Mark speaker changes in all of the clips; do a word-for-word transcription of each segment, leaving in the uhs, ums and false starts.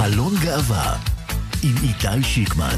Speaker 1: חלון גאווה עם איתי שיקמן.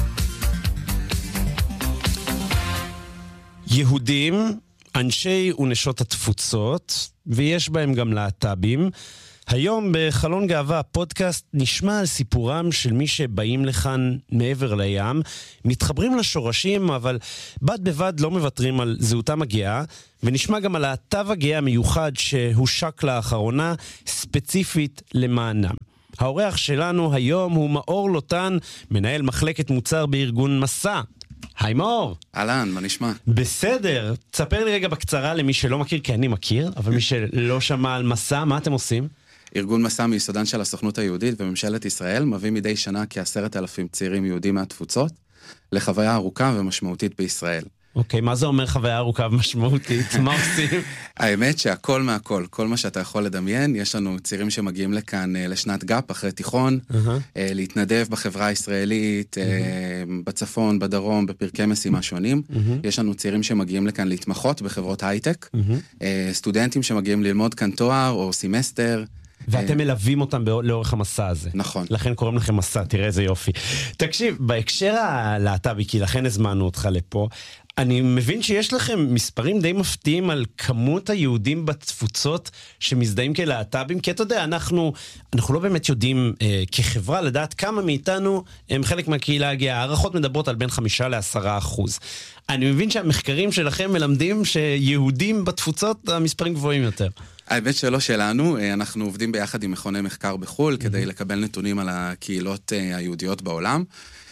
Speaker 2: יהודים, אנשי ונשות התפוצות, ויש בהם גם להט"בים. היום בחלון גאווה, פודקאסט, נשמע על סיפורם של מי שבאים לכאן מעבר לים, מתחברים לשורשים, אבל בד בבד לא מוותרים על זהותם הגאה, ונשמע גם על התו הגאה המיוחד שהושק לאחרונה, ספציפית למענם. האורח שלנו היום הוא מאור לוטן, מנהל מחלקת מוצר בארגון מסע. היי מאור.
Speaker 3: אהלן, מה נשמע?
Speaker 2: בסדר, תספר לי רגע בקצרה למי שלא מכיר, כי אני מכיר, אבל מי שלא שמע על מסע, מה אתם עושים?
Speaker 3: ארגון מסע מיסודן של הסוכנות היהודית וממשלת ישראל מביא מדי שנה כעשרת אלפים צעירים יהודים מהתפוצות לחוויה ארוכה ומשמעותית בישראל.
Speaker 2: אוקיי, מה זה אומר חוויה ארוכה ומשמעותית? מה עושים?
Speaker 3: האמת שהכל מהכל, כל מה שאתה יכול לדמיין, יש לנו צעירים שמגיעים לכאן לשנת גאפ אחרי תיכון, להתנדב בחברה הישראלית, בצפון, בדרום, בפרקי משימה שונים. יש לנו צעירים שמגיעים לכאן להתמחות בחברות הייטק, סטודנטים שמגיעים ללמוד כאן תואר או סמסטר,
Speaker 2: ואתם מלווים אותם לאורך המסע הזה.
Speaker 3: נכון.
Speaker 2: לכן קוראים לכם מסע, תראה איזה יופי. תקשיב, בהקשר הלהט"בי, כי לכן הזמנו אותך לפה, אני מבין שיש לכם מספרים די מפתיעים על כמות היהודים בתפוצות שמזדהים כלהט"בים, כי אתה יודע, אנחנו, אנחנו לא באמת יודעים אה, כחברה לדעת כמה מאיתנו הם חלק מהקהילה הגאה. הערכות מדברות על בין חמישה לעשרה אחוז. אני מבין שהמחקרים שלכם מלמדים שיהודים בתפוצות המספרים גבוהים יותר.
Speaker 3: האמת שלא שלנו, אנחנו עובדים ביחד עם מכוני מחקר בחול כדי לקבל נתונים על הקהילות היהודיות בעולם.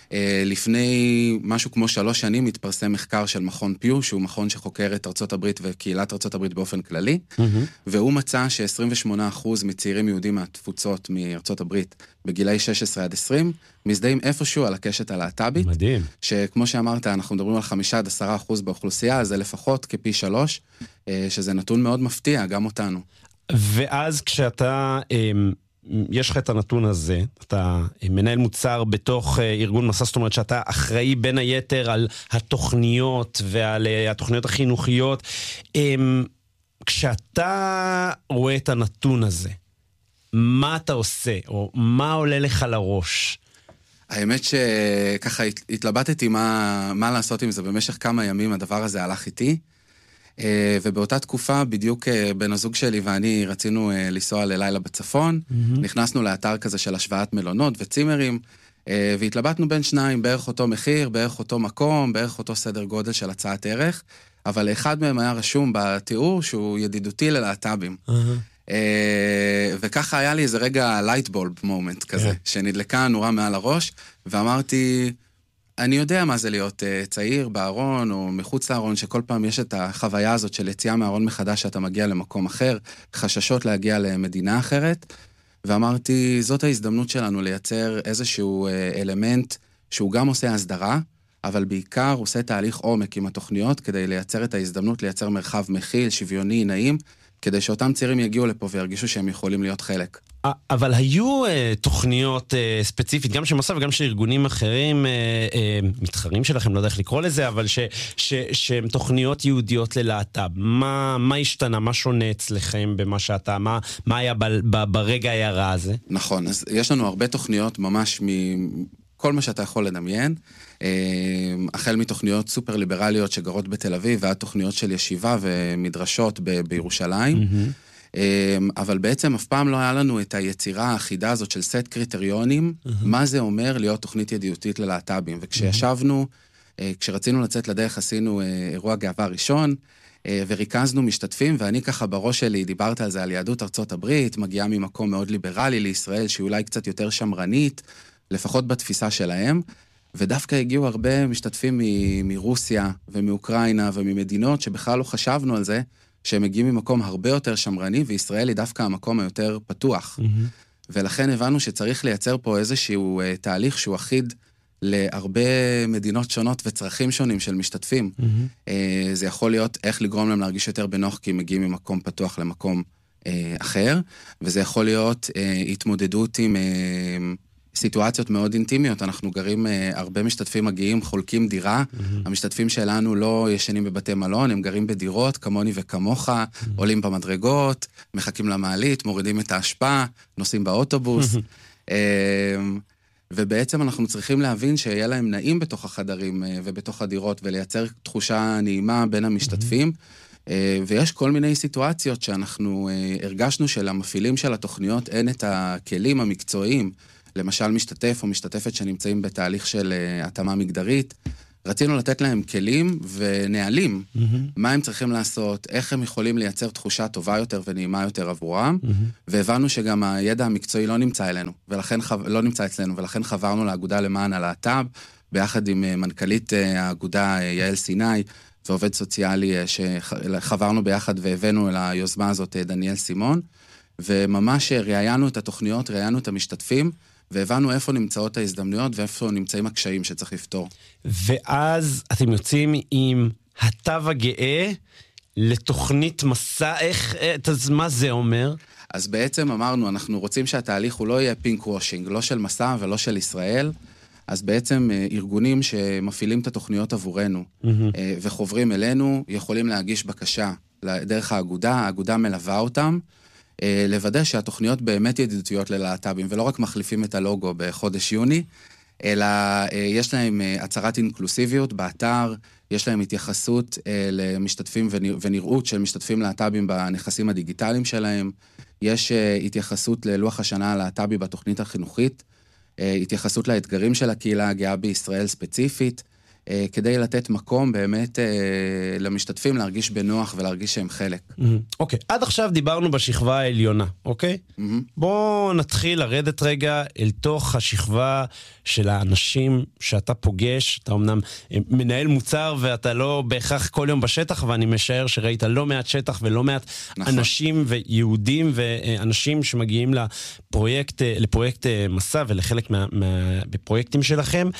Speaker 3: לפני משהו כמו שלוש שנים התפרסם מחקר של מכון פיו, שהוא מכון שחוקר את ארצות הברית וקהילת ארצות הברית באופן כללי, והוא מצא ש-עשרים ושמונה אחוז מצעירים יהודים מהתפוצות מארצות הברית בגילאי שש עשרה עד עשרים, מזדהים איפשהו על הקשת הלהט"בית.
Speaker 2: מדהים.
Speaker 3: שכמו שאמרת, אנחנו מדברים על חמישה עד עשרה אחוז באוכלוסייה, זה לפחות כפי שלוש, שזה נתון מאוד מפתיע, גם אותנו.
Speaker 2: ואז כשאתה, יש לך את הנתון הזה, אתה מנהל מוצר בתוך ארגון מסע, זאת אומרת שאתה אחראי בין היתר על התוכניות ועל התוכניות החינוכיות. כשאתה רואה את הנתון הזה, מה אתה עושה, או מה עולה לך לראש?
Speaker 3: האמת שככה התלבטתי מה, מה לעשות עם זה במשך כמה ימים, הדבר הזה הלך איתי, ובאותה תקופה בדיוק בן הזוג שלי ואני רצינו לנסוע ללילה בצפון, mm-hmm. נכנסנו לאתר כזה של השוואת מלונות וצימרים, והתלבטנו בין שניים, בערך אותו מחיר, בערך אותו מקום, בערך אותו סדר גודל של הצעת ערך, אבל אחד מהם היה רשום בתיאור שהוא ידידותי ללהט"בים. Uh-huh. וככה היה לי איזה רגע לייטבולב מומנט כזה, yeah. שנדלקה נורה מעל הראש, ואמרתי, אני יודע מה זה להיות uh, צעיר בארון או מחוץ לארון, שכל פעם יש את החוויה הזאת של יציאה מהארון מחדש, שאתה מגיע למקום אחר, חששות להגיע למדינה אחרת, ואמרתי, זאת ההזדמנות שלנו לייצר איזשהו uh, אלמנט שהוא גם עושה הסדרה, אבל בעיקר עושה תהליך עומק עם התוכניות, כדי לייצר את ההזדמנות, לייצר מרחב מכיל, שוויוני, נעים, כדי שאותם צעירים יגיעו לפה וירגישו שהם יכולים להיות חלק.
Speaker 2: אבל היו uh, תוכניות uh, ספציפית, גם של מסע וגם של ארגונים אחרים, uh, uh, מתחרים שלכם, לא יודע איך לקרוא לזה, אבל ש, ש, שהם תוכניות יהודיות ללהט"ב. מה, מה השתנה, מה שונה אצלכם במה שאתה, מה, מה היה ב, ב, ברגע הירה הזה?
Speaker 3: נכון, אז יש לנו הרבה תוכניות ממש מכל מה שאתה יכול לדמיין, החל מתוכניות סופר ליברליות שגרות בתל אביב, ועד תוכניות של ישיבה ומדרשות ב- בירושלים, mm-hmm. אבל בעצם אף פעם לא היה לנו את היצירה האחידה הזאת של סט קריטריונים, mm-hmm. מה זה אומר להיות תוכנית ידידותית ללהט"בים. וכשישבנו, mm-hmm. כשרצינו לצאת לדרך, עשינו אירוע גאווה ראשון, וריכזנו משתתפים, ואני ככה בראש שלי דיברת על זה, על יהדות ארצות הברית, מגיעה ממקום מאוד ליברלי לישראל, שהיא אולי קצת יותר שמרנית, לפחות בתפיסה שלהם, ודווקא הגיעו הרבה משתתפים מ- מרוסיה ומאוקראינה וממדינות שבכלל לא חשבנו על זה, שהם מגיעים ממקום הרבה יותר שמרני, וישראל היא דווקא המקום היותר פתוח. Mm-hmm. ולכן הבנו שצריך לייצר פה איזשהו uh, תהליך שהוא אחיד להרבה מדינות שונות וצרכים שונים של משתתפים. Mm-hmm. Uh, זה יכול להיות איך לגרום להם להרגיש יותר בנוח, כי הם מגיעים ממקום פתוח למקום uh, אחר, וזה יכול להיות uh, התמודדות עם... Uh, סיטואציות מאוד אינטימיות, אנחנו גרים, הרבה משתתפים מגיעים, חולקים דירה, mm-hmm. המשתתפים שלנו לא ישנים בבתי מלון, הם גרים בדירות, כמוני וכמוך, mm-hmm. עולים במדרגות, מחכים למעלית, מורידים את ההשפעה, נוסעים באוטובוס, mm-hmm. ובעצם אנחנו צריכים להבין שיהיה להם נעים בתוך החדרים ובתוך הדירות, ולייצר תחושה נעימה בין המשתתפים, ויש כל מיני סיטואציות שאנחנו הרגשנו שלמפעילים של התוכניות אין את הכלים המקצועיים, למשל משתתף או משתתפת שנמצאים בתהליך של התאמה מגדרית, רצינו לתת להם כלים ונהלים, mm-hmm. מה הם צריכים לעשות, איך הם יכולים לייצר תחושה טובה יותר ונעימה יותר עבורם, mm-hmm. והבנו שגם הידע המקצועי לא נמצא אלינו, ולכן חו... לא נמצא אצלנו, ולכן חברנו לאגודה למען הלהט"ב, ביחד עם מנכ"לית האגודה יעל סיני, ועובד סוציאלי שחברנו ביחד והבאנו אל היוזמה הזאת דניאל סימון, וממש ראיינו את התוכניות, ראיינו את המשתתפים, והבנו איפה נמצאות ההזדמנויות ואיפה נמצאים הקשיים שצריך לפתור.
Speaker 2: ואז אתם יוצאים עם התו הגאה לתוכנית מסע, איך, אז מה זה אומר?
Speaker 3: אז בעצם אמרנו, אנחנו רוצים שהתהליך הוא לא יהיה פינק וושינג, לא של מסע ולא של ישראל, אז בעצם ארגונים שמפעילים את התוכניות עבורנו mm-hmm. וחוברים אלינו, יכולים להגיש בקשה דרך האגודה, האגודה מלווה אותם, לוודא שהתוכניות באמת ידידותיות ללהט"בים, ולא רק מחליפים את הלוגו בחודש יוני, אלא יש להם הצהרת אינקלוסיביות באתר, יש להם התייחסות למשתתפים ונראות של משתתפים להט"בים בנכסים הדיגיטליים שלהם, יש התייחסות ללוח השנה הלהט"בי בתוכנית החינוכית, התייחסות לאתגרים של הקהילה הגאה בישראל ספציפית, כדי לתת מקום באמת למשתתפים להרגיש בנוח ולהרגיש שהם חלק.
Speaker 2: אוקיי, עד עכשיו דיברנו בשכבה העליונה, אוקיי? בואו נתחיל לרדת רגע אל תוך השכבה של האנשים שאתה פוגש, אתה אמנם מנהל מוצר ואתה לא בהכרח כל יום בשטח, ואני משער שראית לא מעט שטח ולא מעט אנשים ויהודים ואנשים שמגיעים לפרויקט, לפרויקט מסע ולחלק בפרויקטים שלכם.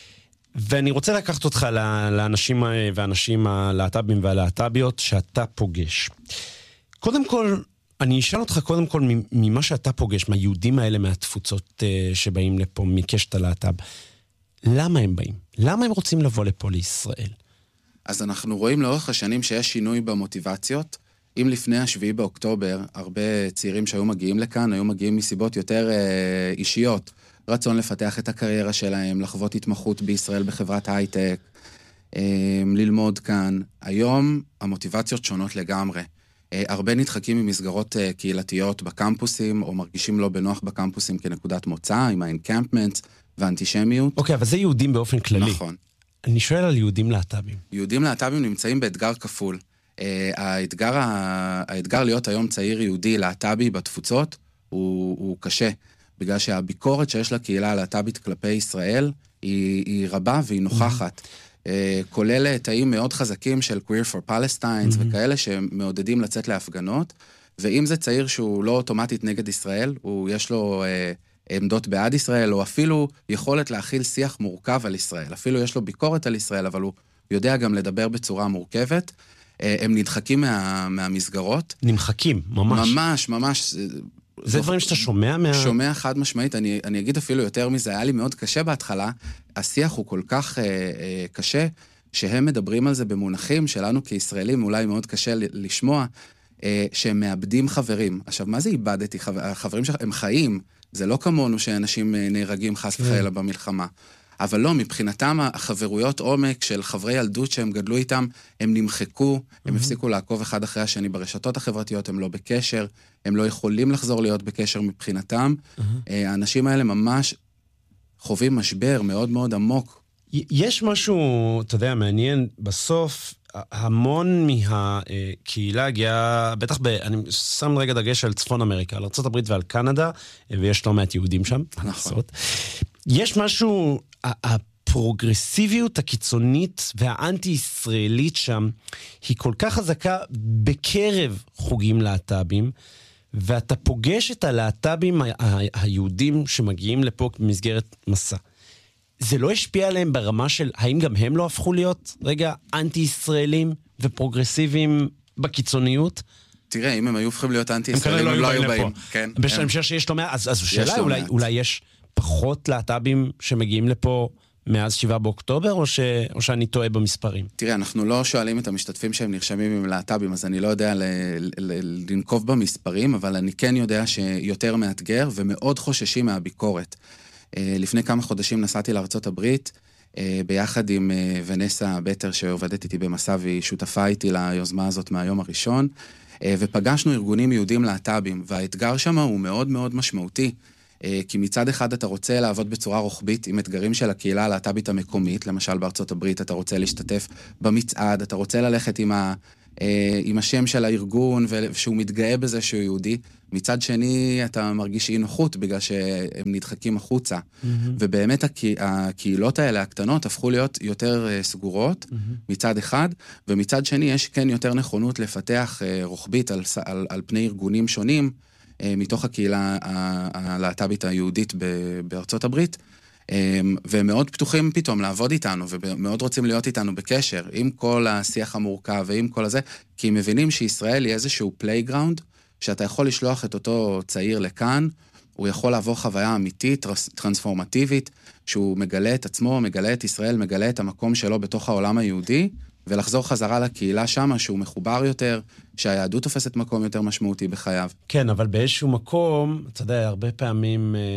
Speaker 2: ואני רוצה לקחת אותך לאנשים והאנשים הלהט"בים והלהט"ביות שאתה פוגש. קודם כל, אני אשאל אותך קודם כל ממה שאתה פוגש, מהיהודים האלה מהתפוצות שבאים לפה, מקשת הלהט"ב. למה הם באים? למה הם רוצים לבוא לפה לישראל?
Speaker 3: אז אנחנו רואים לאורך השנים שיש שינוי במוטיבציות. אם לפני השביעי באוקטובר, הרבה צעירים שהיו מגיעים לכאן, היו מגיעים מסיבות יותר אה, אישיות. רצון לפתח את הקריירה שלהם, לחוות התמחות בישראל בחברת הייטק, ללמוד כאן. היום המוטיבציות שונות לגמרי. הרבה נדחקים ממסגרות קהילתיות בקמפוסים, או מרגישים לא בנוח בקמפוסים כנקודת מוצא, עם האנקמפמנט והאנטישמיות.
Speaker 2: אוקיי, אבל זה יהודים באופן כללי.
Speaker 3: נכון.
Speaker 2: אני שואל על יהודים להט"בים.
Speaker 3: יהודים להט"בים נמצאים באתגר כפול. האתגר, האתגר להיות היום צעיר יהודי להט"בי בתפוצות הוא, הוא קשה. בגלל שהביקורת שיש לקהילה הלהט"בית כלפי ישראל היא, היא רבה והיא נוכחת. Mm-hmm. כולל תאים מאוד חזקים של Queer for Palestine mm-hmm. וכאלה שמעודדים לצאת להפגנות, ואם זה צעיר שהוא לא אוטומטית נגד ישראל, הוא יש לו אה, עמדות בעד ישראל, או אפילו יכולת להכיל שיח מורכב על ישראל, אפילו יש לו ביקורת על ישראל, אבל הוא יודע גם לדבר בצורה מורכבת, אה, הם נדחקים מה, מהמסגרות.
Speaker 2: נמחקים, ממש.
Speaker 3: ממש, ממש.
Speaker 2: זה דברים שאתה שומע מה...
Speaker 3: שומע חד משמעית, אני, אני אגיד אפילו יותר מזה, היה לי מאוד קשה בהתחלה, השיח הוא כל כך אה, אה, קשה, שהם מדברים על זה במונחים שלנו כישראלים, אולי מאוד קשה לשמוע, אה, שהם מאבדים חברים. עכשיו, מה זה איבדתי? החברים שהם חיים, זה לא כמונו שאנשים נהרגים חס וחלילה במלחמה. אבל לא, מבחינתם החברויות עומק של חברי ילדות שהם גדלו איתם, הם נמחקו, הם הפסיקו לעקוב אחד אחרי השני ברשתות החברתיות, הם לא בקשר, הם לא יכולים לחזור להיות בקשר מבחינתם. האנשים האלה ממש חווים משבר מאוד מאוד עמוק.
Speaker 2: יש משהו, אתה יודע, מעניין, בסוף המון מהקהילה הגיעה, בטח ב, אני שם רגע דגש על צפון אמריקה, על ארצות הברית ועל קנדה, ויש לא מעט יהודים שם.
Speaker 3: נכון.
Speaker 2: יש משהו, הפרוגרסיביות הקיצונית והאנטי-ישראלית שם, היא כל כך חזקה בקרב חוגים להט"בים, ואתה פוגש את הלהט"בים היהודים שמגיעים לפה במסגרת מסע. זה לא השפיע עליהם ברמה של, האם גם הם לא הפכו להיות רגע אנטי-ישראלים ופרוגרסיביים בקיצוניות?
Speaker 3: תראה, אם הם היו הופכים להיות אנטי-ישראלים, הם לא היו באים.
Speaker 2: בשביל המשך שיש לו מעט, אז השאלה אולי יש פחות להט"בים שמגיעים לפה מאז שבעה באוקטובר, או, ש... או שאני טועה במספרים?
Speaker 3: תראה, אנחנו לא שואלים את המשתתפים שהם נרשמים עם להט"בים, אז אני לא יודע ל... ל... לנקוב במספרים, אבל אני כן יודע שיותר מאתגר ומאוד חוששים מהביקורת. לפני כמה חודשים נסעתי לארצות הברית, ביחד עם ונסה בטר שעובדת איתי במסע, והיא שותפה איתי ליוזמה הזאת מהיום הראשון, ופגשנו ארגונים יהודים להט"בים, והאתגר שם הוא מאוד מאוד משמעותי, כי מצד אחד אתה רוצה לעבוד בצורה רוחבית עם אתגרים של הקהילה הלהט"בית המקומית, למשל בארצות הברית אתה רוצה להשתתף במצעד, אתה רוצה ללכת עם, ה, עם השם של הארגון, ושהוא מתגאה בזה שהוא יהודי, מצד שני אתה מרגיש אי נוחות בגלל שהם נדחקים החוצה, mm-hmm. ובאמת הקהילות האלה הקטנות הפכו להיות יותר סגורות mm-hmm. מצד אחד, ומצד שני יש כן יותר נכונות לפתח רוחבית על, על, על פני ארגונים שונים, מתוך הקהילה הלהט"בית היהודית בארצות הברית, והם מאוד פתוחים פתאום לעבוד איתנו, ומאוד רוצים להיות איתנו בקשר, עם כל השיח המורכב ועם כל הזה, כי הם מבינים שישראל היא איזשהו פלייגראונד, שאתה יכול לשלוח את אותו צעיר לכאן, הוא יכול לעבור חוויה אמיתית, טרנספורמטיבית, שהוא מגלה את עצמו, מגלה את ישראל, מגלה את המקום שלו בתוך העולם היהודי, ולחזור חזרה לקהילה שמה, שהוא מחובר יותר, שהיהדות תופסת מקום יותר משמעותי בחייו.
Speaker 2: כן, אבל באיזשהו מקום, אתה יודע, הרבה פעמים אה,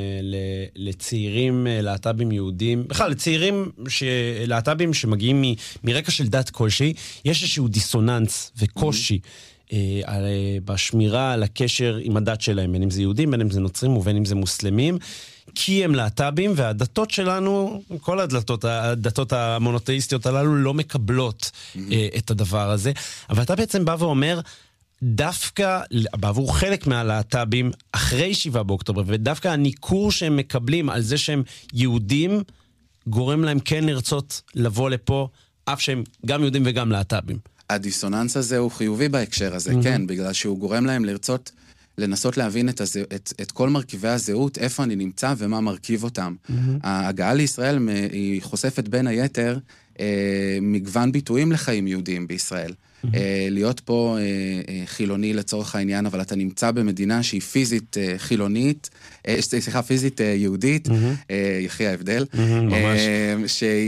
Speaker 2: לצעירים אה, להט"בים יהודים, בכלל, לצעירים ש... להט"בים שמגיעים מ... מרקע של דת כלשהי, יש איזשהו דיסוננס וקושי, mm-hmm. אה, על, אה, בשמירה על הקשר עם הדת שלהם, בין אם זה יהודים, בין אם זה נוצרים ובין אם זה מוסלמים, כי הם להט"בים, והדתות שלנו, כל הדתות, הדתות המונותאיסטיות הללו לא מקבלות mm-hmm. את הדבר הזה. אבל אתה בעצם בא ואומר, דווקא בעבור חלק מהלהט"בים, אחרי שבעה באוקטובר, ודווקא הניכור שהם מקבלים על זה שהם יהודים, גורם להם כן לרצות לבוא לפה, אף שהם גם יהודים וגם להט"בים.
Speaker 3: הדיסוננס הזה הוא חיובי בהקשר הזה, mm-hmm. כן, בגלל שהוא גורם להם לרצות לנסות להבין את, הזה, את, את כל מרכיבי הזהות, איפה אני נמצא ומה מרכיב אותם. Mm-hmm. ההגעה לישראל היא חושפת בין היתר אה, מגוון ביטויים לחיים יהודיים בישראל. Mm-hmm. אה, להיות פה אה, אה, חילוני לצורך העניין, אבל אתה נמצא במדינה שהיא פיזית אה, חילונית, אה, סליחה, פיזית אה, יהודית, mm-hmm. אה, יחי ההבדל,
Speaker 2: mm-hmm, ממש.
Speaker 3: אה,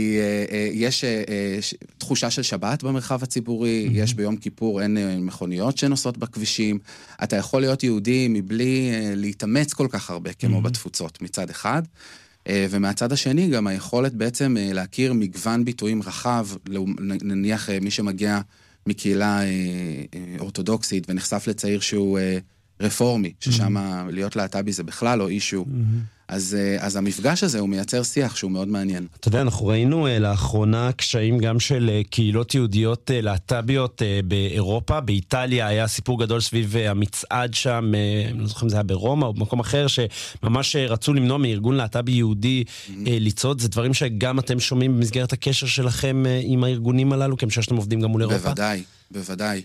Speaker 3: שיש אה, אה, ש, תחושה של שבת במרחב הציבורי, mm-hmm. יש ביום כיפור אין אה, מכוניות שנוסעות בכבישים, אתה יכול להיות יהודי מבלי אה, להתאמץ כל כך הרבה כמו mm-hmm. בתפוצות מצד אחד, אה, ומהצד השני גם היכולת בעצם אה, להכיר מגוון ביטויים רחב, נניח אה, מי שמגיע מקהילה אורתודוקסית ונחשף לצעיר שהוא רפורמי, ששם להיות להט"בי זה בכלל לא אישו. אז, אז המפגש הזה הוא מייצר שיח שהוא מאוד מעניין.
Speaker 2: אתה יודע, אנחנו ראינו לאחרונה קשיים גם של קהילות יהודיות להט"ביות באירופה. באיטליה היה סיפור גדול סביב המצעד שם, אני לא זוכר אם זה היה ברומא או במקום אחר, שממש רצו למנוע מארגון להט"בי יהודי לצעוד. זה דברים שגם אתם שומעים במסגרת הקשר שלכם עם הארגונים הללו, כמשל שאתם עובדים גם מול אירופה?
Speaker 3: בוודאי, בוודאי.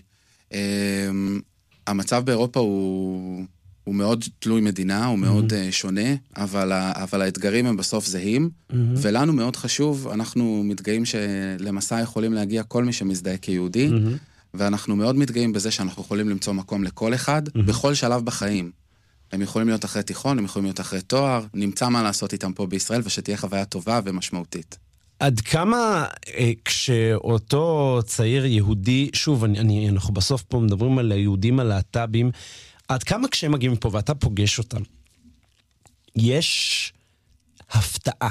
Speaker 3: המצב באירופה הוא... הוא מאוד תלוי מדינה, הוא מאוד mm-hmm. שונה, אבל, אבל האתגרים הם בסוף זהים, mm-hmm. ולנו מאוד חשוב, אנחנו מתגאים שלמסע יכולים להגיע כל מי שמזדהה כיהודי, mm-hmm. ואנחנו מאוד מתגאים בזה שאנחנו יכולים למצוא מקום לכל אחד, mm-hmm. בכל שלב בחיים. הם יכולים להיות אחרי תיכון, הם יכולים להיות אחרי תואר, נמצא מה לעשות איתם פה בישראל, ושתהיה חוויה טובה ומשמעותית.
Speaker 2: עד כמה אה, כשאותו צעיר יהודי, שוב, אני, אני, אנחנו בסוף פה מדברים על היהודים הלהט"בים, עד כמה כשהם מגיעים פה ואתה פוגש אותם, יש הפתעה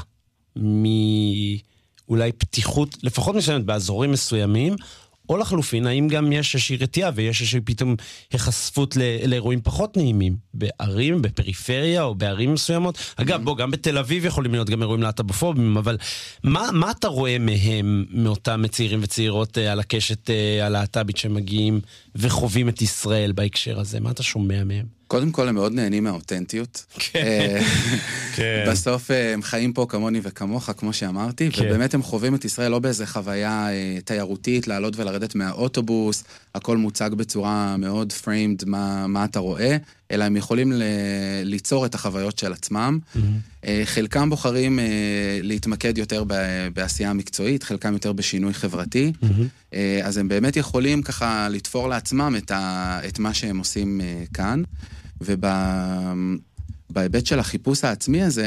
Speaker 2: מאולי פתיחות, לפחות מסוימת באזורים מסוימים, או לחלופין, האם גם יש איזושהי רתיעה ויש איזושהי פתאום החשפות לאירועים פחות נעימים, בערים, בפריפריה או בערים מסוימות? אגב, בוא, גם בתל אביב יכולים להיות גם אירועים להט"בופובים, אבל מה, מה אתה רואה מהם, מאותם צעירים וצעירות על הקשת הלהט"בית שמגיעים וחווים את ישראל בהקשר הזה? מה אתה שומע מהם?
Speaker 3: קודם כל, הם מאוד נהנים מהאותנטיות. כן. בסוף הם חיים פה כמוני וכמוך, כמו שאמרתי, ובאמת הם חווים את ישראל לא באיזה חוויה תיירותית, לעלות ולרדת מהאוטובוס, הכל מוצג בצורה מאוד פריימד מה אתה רואה, אלא הם יכולים ליצור את החוויות של עצמם. חלקם בוחרים להתמקד יותר בעשייה המקצועית, חלקם יותר בשינוי חברתי, אז הם באמת יכולים ככה לתפור לעצמם את מה שהם עושים כאן. ובהיבט של החיפוש העצמי הזה,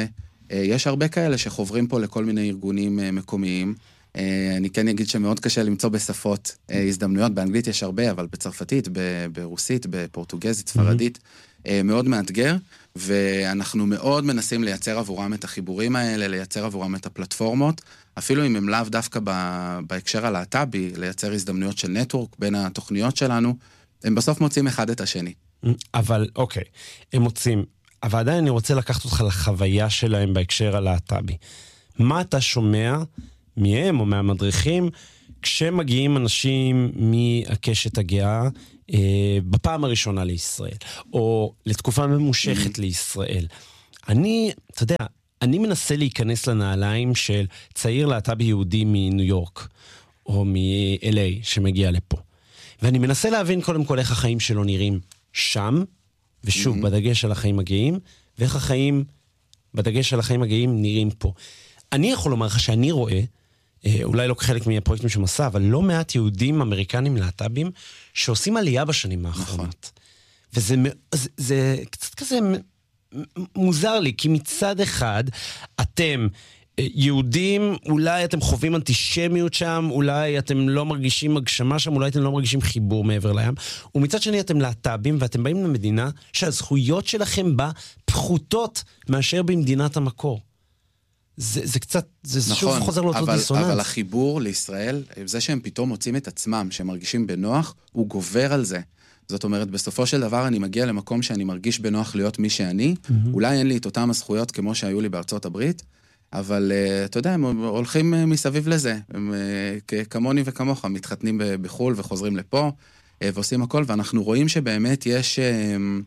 Speaker 3: יש הרבה כאלה שחוברים פה לכל מיני ארגונים מקומיים. אני כן אגיד שמאוד קשה למצוא בשפות הזדמנויות, באנגלית יש הרבה, אבל בצרפתית, ברוסית, בפורטוגזית, ספרדית, מאוד מאתגר, ואנחנו מאוד מנסים לייצר עבורם את החיבורים האלה, לייצר עבורם את הפלטפורמות, אפילו אם הם לאו דווקא בהקשר הלהט"בי, לייצר הזדמנויות של נטוורק בין התוכניות שלנו, הם בסוף מוצאים אחד את השני.
Speaker 2: אבל אוקיי, הם מוצאים, אבל עדיין אני רוצה לקחת אותך לחוויה שלהם בהקשר הלהט"בי. מה אתה שומע מהם או מהמדריכים כשמגיעים אנשים מהקשת הגאה אה, בפעם הראשונה לישראל, או לתקופה ממושכת לישראל? אני, אתה יודע, אני מנסה להיכנס לנעליים של צעיר להט"בי יהודי מניו יורק, או מ-אל איי שמגיע לפה. ואני מנסה להבין קודם כל איך החיים שלו נראים שם, ושוב, mm-hmm. בדגש על החיים הגאים, ואיך החיים, בדגש על החיים הגאים, נראים פה. אני יכול לומר לך שאני רואה, אולי לא כחלק מהפרויקטים של מסע, אבל לא מעט יהודים אמריקנים להט"בים, שעושים עלייה בשנים האחרונות. וזה זה, זה קצת כזה מוזר לי, כי מצד אחד, אתם יהודים, אולי אתם חווים אנטישמיות שם, אולי אתם לא מרגישים הגשמה שם, אולי אתם לא מרגישים חיבור מעבר לים, ומצד שני אתם להט"בים, ואתם באים למדינה שהזכויות שלכם בה פחותות מאשר במדינת המקור. זה, זה קצת, זה נכון, שוב חוזר לאותו
Speaker 3: אבל,
Speaker 2: דיסוננס.
Speaker 3: אבל החיבור לישראל, זה שהם פתאום מוצאים את עצמם, שהם מרגישים בנוח, הוא גובר על זה. זאת אומרת, בסופו של דבר אני מגיע למקום שאני מרגיש בנוח להיות מי שאני, mm-hmm. אולי אין לי את אותם הזכויות כמו שהיו לי בארצות הברית, אבל uh, אתה יודע, הם הולכים uh, מסביב לזה, הם uh, כמוני וכמוך, מתחתנים בחול וחוזרים לפה, uh, ועושים הכל, ואנחנו רואים שבאמת יש... Uh,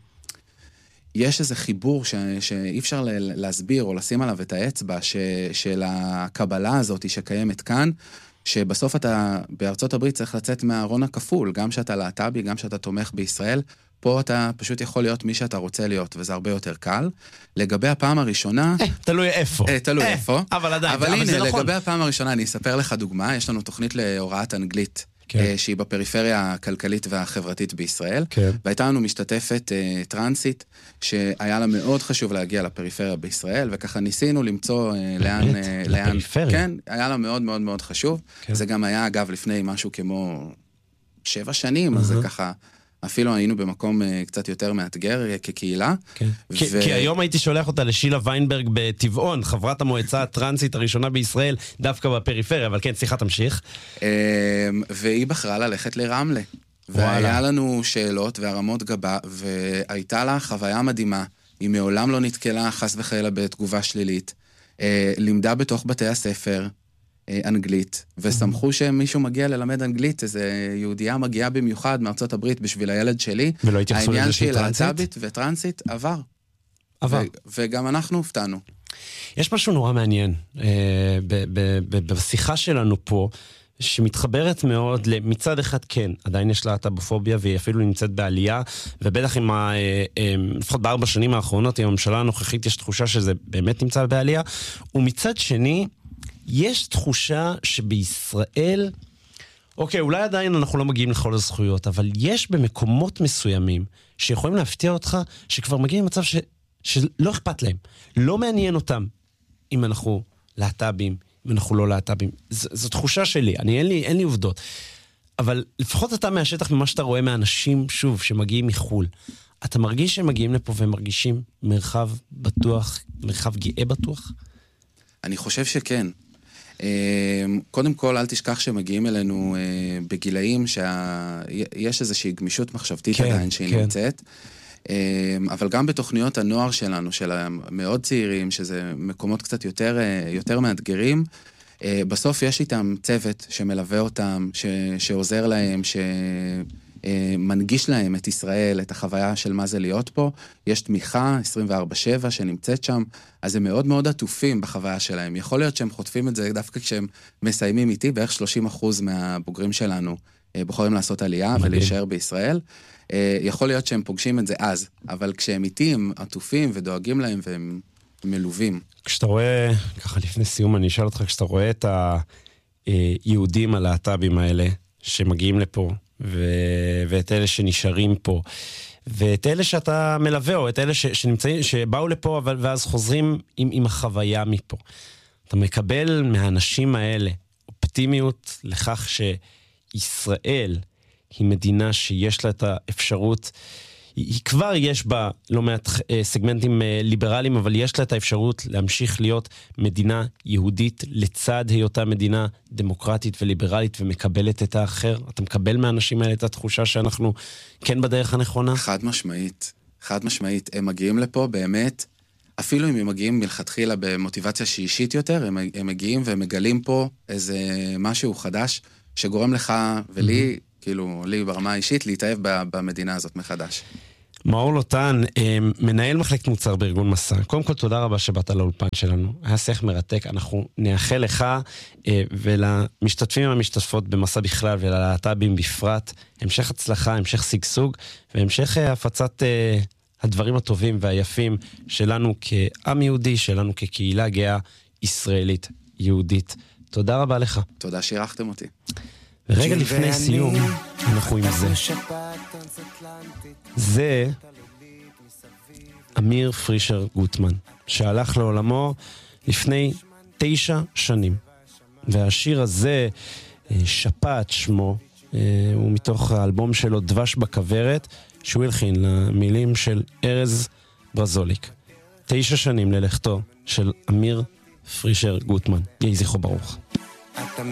Speaker 3: יש איזה חיבור ש, שאי אפשר להסביר או לשים עליו את האצבע ש, של הקבלה הזאת שקיימת כאן, שבסוף אתה בארצות הברית צריך לצאת מהארון הכפול, גם שאתה להט"בי, גם שאתה תומך בישראל, פה אתה פשוט יכול להיות מי שאתה רוצה להיות, וזה הרבה יותר קל. לגבי הפעם הראשונה...
Speaker 2: תלוי איפה.
Speaker 3: תלוי איפה.
Speaker 2: אבל עדיין,
Speaker 3: אבל הנה, לגבי הפעם הראשונה, אני אספר לך דוגמה, יש לנו תוכנית להוראת אנגלית, כן. שהיא בפריפריה הכלכלית והחברתית בישראל, כן. והייתה לנו משתתפת uh, טרנסית, שהיה לה מאוד חשוב להגיע לפריפריה בישראל, וככה ניסינו למצוא uh, לאן... Uh, לאן כן, היה לה מאוד מאוד מאוד חשוב. כן. זה גם היה, אגב, לפני משהו כמו שבע שנים, uh-huh. אז זה ככה... אפילו היינו במקום uh, קצת יותר מאתגר uh, כקהילה. כן.
Speaker 2: ו... כי, כי היום הייתי שולח אותה לשילה ויינברג בטבעון, חברת המועצה הטרנסית הראשונה בישראל, דווקא בפריפריה, אבל כן, סליחה, תמשיך.
Speaker 3: Uh, והיא בחרה ללכת לרמלה. והיה לנו שאלות והרמות גבה, והייתה לה חוויה מדהימה. היא מעולם לא נתקלה חס וחלילה בתגובה שלילית. Uh, לימדה בתוך בתי הספר, אנגלית, וסמכו שמישהו מגיע ללמד אנגלית, איזה יהודייה מגיעה במיוחד מארצות הברית בשביל הילד שלי.
Speaker 2: ולא התייחסו לזה שהיא טרנסית?
Speaker 3: העניין של להט"בית וטרנסית עבר.
Speaker 2: עבר.
Speaker 3: ו- וגם אנחנו הופתענו.
Speaker 2: יש משהו נורא מעניין אה, ב- ב- ב- בשיחה שלנו פה, שמתחברת מאוד למצד אחד כן, עדיין יש להט"בופוביה והיא אפילו נמצאת בעלייה, ובטח עם ה... לפחות בארבע שנים האחרונות, עם הממשלה הנוכחית יש תחושה שזה באמת נמצא בעלייה, ומצד שני, יש תחושה שבישראל, אוקיי, אולי עדיין אנחנו לא מגיעים לכל הזכויות, אבל יש במקומות מסוימים שיכולים להפתיע אותך, שכבר מגיעים למצב ש, שלא אכפת להם. לא מעניין אותם אם אנחנו להט"בים, אם אנחנו לא להט"בים. ז, זו תחושה שלי, אני, אין לי, אין לי עובדות. אבל לפחות אתה מהשטח ממה שאתה רואה מאנשים, שוב, שמגיעים מחול. אתה מרגיש שהם מגיעים לפה והם מרגישים מרחב בטוח, מרחב גאה בטוח?
Speaker 3: אני חושב שכן. קודם כל, אל תשכח שמגיעים אלינו בגילאים שיש איזושהי גמישות מחשבתית עדיין שהיא נמצאת, אבל גם בתוכניות הנוער שלנו, של המאוד צעירים, שזה מקומות קצת יותר, יותר מאתגרים, בסוף יש איתם צוות שמלווה אותם, שעוזר להם, ש... מנגיש להם את ישראל, את החוויה של מה זה להיות פה. יש תמיכה עשרים וארבע שבע שנמצאת שם, אז הם מאוד מאוד עטופים בחוויה שלהם. יכול להיות שהם חוטפים את זה דווקא כשהם מסיימים איתי, בערך שלושים אחוז מהבוגרים שלנו בוחרים לעשות עלייה ולהישאר בישראל. יכול להיות שהם פוגשים את זה אז, אבל כשהם איתי הם עטופים ודואגים להם והם מלווים.
Speaker 2: כשאתה רואה, ככה לפני סיום אני אשאל אותך, כשאתה רואה את היהודים הלהט"בים האלה שמגיעים לפה, ו... ואת אלה שנשארים פה, ואת אלה שאתה מלווה, או את אלה ש, שנמצאים, שבאו לפה, אבל, ואז חוזרים עם, עם החוויה מפה. אתה מקבל מהאנשים האלה אופטימיות לכך שישראל היא מדינה שיש לה את האפשרות, היא כבר יש בה לא מעט סגמנטים ליברליים, אבל יש לה את האפשרות להמשיך להיות מדינה יהודית לצד היותה מדינה דמוקרטית וליברלית ומקבלת את האחר. אתה מקבל מהאנשים האלה את התחושה שאנחנו כן בדרך הנכונה?
Speaker 3: חד משמעית, חד משמעית. הם מגיעים לפה באמת, אפילו אם הם מגיעים מלכתחילה במוטיבציה שאישית יותר, הם, הם מגיעים והם מגלים פה איזה משהו חדש שגורם לך ולי, mm-hmm. כאילו, לי ברמה האישית, להתאהב במדינה הזאת מחדש.
Speaker 2: מאור לוטן, מנהל מחלקת מוצר בארגון מסע. קודם כל, תודה רבה שבאת לאולפן שלנו. היה שיח מרתק. אנחנו נאחל לך ולמשתתפים והמשתתפות במסע בכלל וללהט"בים בפרט, המשך הצלחה, המשך סגסוג, והמשך הפצת הדברים הטובים והיפים שלנו כעם יהודי, שלנו כקהילה גאה ישראלית יהודית. תודה רבה לך.
Speaker 3: תודה שאירחתם אותי.
Speaker 2: רגע לפני סיום, אנחנו עם זה. זה אמיר פרישר גוטמן, שהלך לעולמו לפני תשע שנים. והשיר הזה, שפט שמו, הוא מתוך האלבום שלו דבש בכוורת, שהוא הלחין למילים של ארז ברזוליק. תשע שנים ללכתו של אמיר פרישר גוטמן. יהי זכרו ברוך.